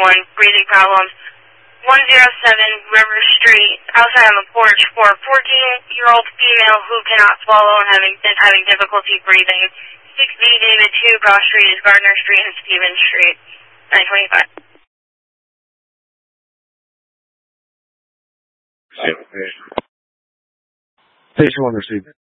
breathing problems. 107 River Street, outside on the porch for a 14-year-old female who cannot swallow and been having difficulty breathing. 6B David 2 Goss Street is Gardner Street and Stevens Street. 925. Station 1 received.